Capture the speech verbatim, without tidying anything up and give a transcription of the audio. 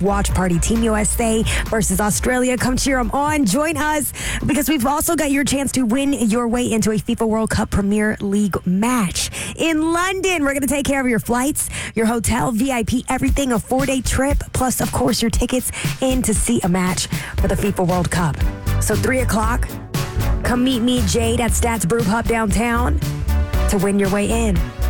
watch party. Team U S A versus Australia. Come cheer them on. Join us because we've also got your chance to win your way into a FIFA World Cup Premier League match in London. We're going to take care of your flights, your hotel, V I P, everything, a four-day trip, plus, of course, your tickets in to see a match for the FIFA World Cup. So three o'clock, come meet me, Jade, at Stats Brew Pub downtown to win your way in.